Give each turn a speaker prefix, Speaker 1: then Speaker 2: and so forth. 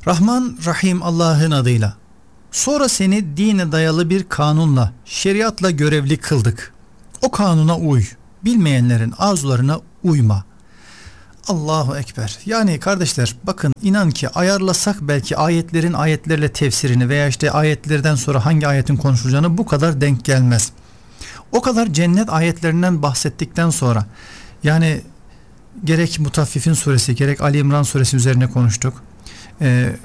Speaker 1: Rahman Rahim Allah'ın adıyla. Sonra seni dine dayalı bir kanunla, şeriatla görevli kıldık. O kanuna uy. Bilmeyenlerin arzularına uyma. Allahu Ekber. Yani kardeşler bakın, inan ki ayarlasak belki ayetlerle tefsirini veya işte ayetlerden sonra hangi ayetin konuşulacağını bu kadar denk gelmez. O kadar cennet ayetlerinden bahsettikten sonra, yani gerek Mutaffifin suresi gerek Ali İmran suresi üzerine konuştuk.